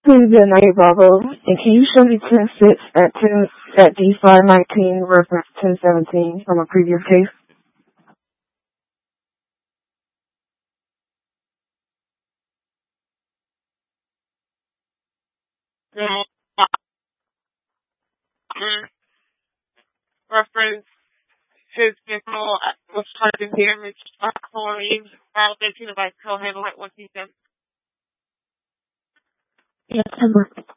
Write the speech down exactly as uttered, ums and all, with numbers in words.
Please good night, Bravo. And can you show me ten six at ten at D five nineteen reference ten seventeen from a previous case? The reference his vehicle was charging damage by chlorine. Uh, they can advise co handle it once he's done. Yes, ten